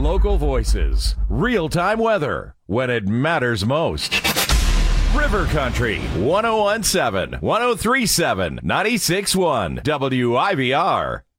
Local voices, real-time weather, when it matters most. River Country, 101.7, 103.7, 96.1, WIVR.